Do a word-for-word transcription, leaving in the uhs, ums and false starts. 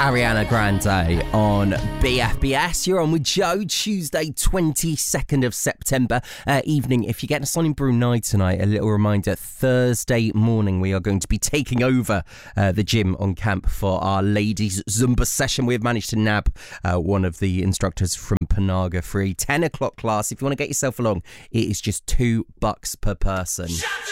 Ariana Grande on B F B S. You're on with Joe, Tuesday, twenty-second of September uh, evening. If you're getting us on in Brunei tonight, a little reminder, Thursday morning we are going to be taking over uh, the gym on camp for our ladies Zumba session. We have managed to nab uh, one of the instructors from Panaga for a ten o'clock class. If you want to get yourself along, it is just two bucks per person.